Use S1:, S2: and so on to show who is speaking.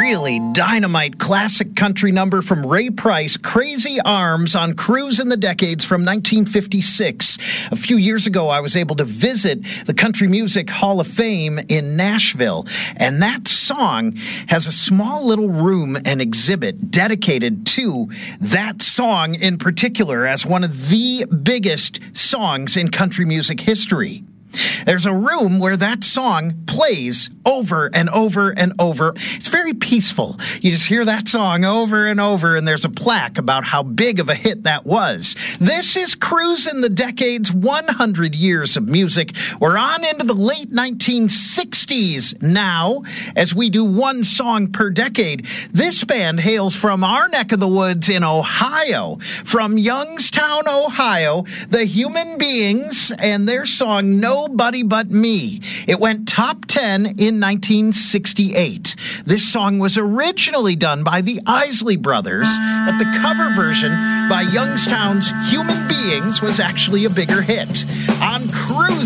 S1: really dynamite classic country number from Ray Price, Crazy Arms, on Cruise in the Decades from 1956. A few years ago, I was able to visit the Country Music Hall of Fame in Nashville, and that song has a small little room and exhibit dedicated to that song in particular as one of the biggest songs in country music history. There's a room where that song plays over and over and over. It's very peaceful. You just hear that song over and over, and there's a plaque about how big of a hit that was. This is Cruise in the Decades, 100 years of music. We're on into the late 1960s now, as we do one song per decade. This band hails from our neck of the woods in Ohio, from Youngstown, Ohio, the Human Beings, and their song Nobody But Me. It went top 10 in 1968. This song was originally done by the Isley Brothers, but the cover version by Youngstown's Human Beings was actually a bigger hit. On Cruise